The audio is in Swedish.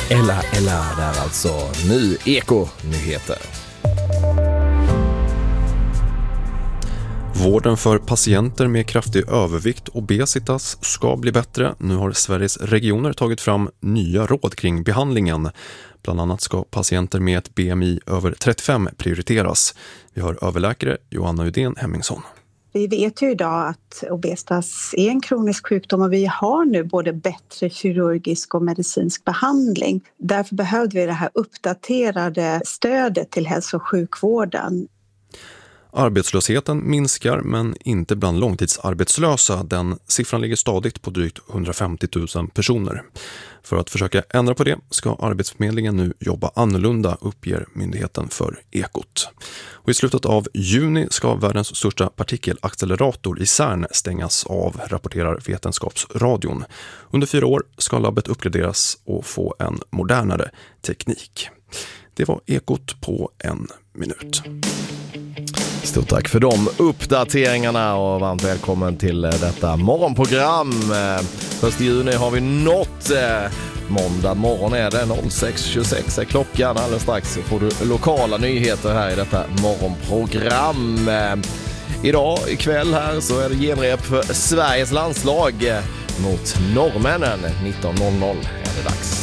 Ella där alltså. Nu Eko-nyheter. Vården för patienter med kraftig övervikt och obesitas ska bli bättre. Nu har Sveriges regioner tagit fram nya råd kring behandlingen. Bland annat ska patienter med ett BMI över 35 prioriteras. Vi har överläkare Johanna Udén Hemmingsson. Vi vet ju idag att obesitas är en kronisk sjukdom och vi har nu både bättre kirurgisk och medicinsk behandling. Därför behövde vi det här uppdaterade stödet till hälso- och sjukvården. Arbetslösheten minskar men inte bland långtidsarbetslösa. Den siffran ligger stadigt på drygt 150 000 personer. För att försöka ändra på det ska Arbetsförmedlingen nu jobba annorlunda, uppger myndigheten för Ekot. Och i slutet av juni ska världens största partikelaccelerator i CERN stängas av, rapporterar Vetenskapsradion. Under 4 år ska labbet uppgraderas och få en modernare teknik. Det var Ekot på 1 minut. Stort tack för de uppdateringarna och varmt välkommen till detta morgonprogram. 1 juni har vi nått. Måndag morgon är det, 06.26 är klockan. Alldeles strax får du lokala nyheter här i detta morgonprogram. Idag ikväll här så är det genrep för Sveriges landslag mot norrmännen. 19.00 är det dags.